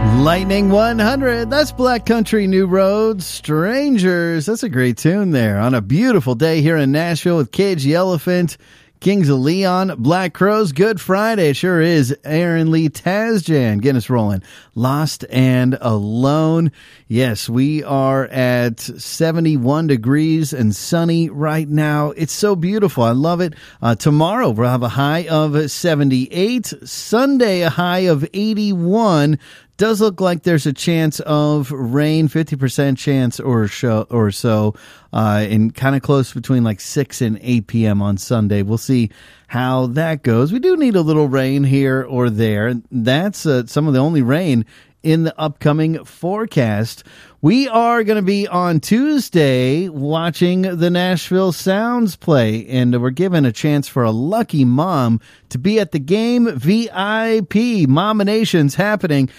Lightning 100, that's Black Country New Road, Strangers. That's a great tune there on a beautiful day here in Nashville with Cage the Elephant, Kings of Leon, Black Crowes. Good Friday. It sure is. Aaron Lee Tasjan getting us rolling. Lost and Alone. Yes, we are at 71 degrees and sunny right now. It's so beautiful. I love it. Tomorrow we'll have a high of 78. Sunday, a high of 81. Does look like there's a chance of rain, 50% chance or so, and kind of close between like 6 and 8 p.m. on Sunday. We'll see how that goes. We do need a little rain here or there. That's some of the only rain in the upcoming forecast. We are going to be on Tuesday watching the Nashville Sounds play, and we're given a chance for a lucky mom to be at the game VIP. Mominations happening.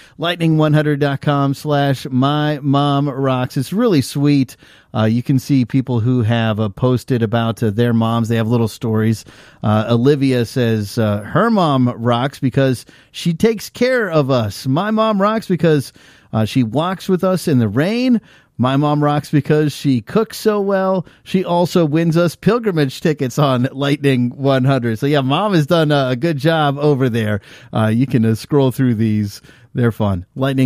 Lightning100.com/mymomrocks. It's really sweet. You can see people who have posted about their moms. They have little stories. Olivia says her mom rocks because she takes care of us. My mom rocks because she walks with us in the rain. My mom rocks because she cooks so well. She also wins us pilgrimage tickets on Lightning 100. So yeah, mom has done a good job over there. You can scroll through these. They're fun.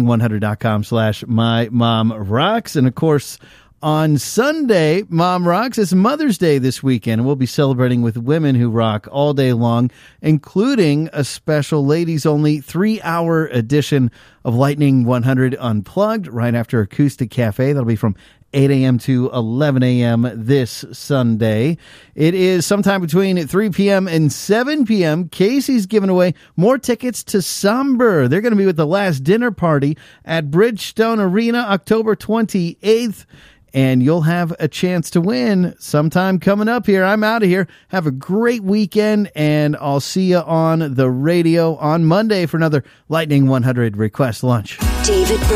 Lightning100.com/mymomrocks. And of course, on Sunday, Mom Rocks. It's Mother's Day this weekend, and we'll be celebrating with women who rock all day long, including a special ladies-only 3-hour edition of Lightning 100 Unplugged right after Acoustic Cafe. That'll be from 8 a.m. to 11 a.m. this Sunday. It is sometime between 3 p.m. and 7 p.m. Casey's giving away more tickets to Somber. They're going to be with the Last Dinner Party at Bridgestone Arena October 28th. And you'll have a chance to win sometime coming up here. I'm out of here. Have a great weekend, and I'll see you on the radio on Monday for another Lightning 100 Request Lunch. David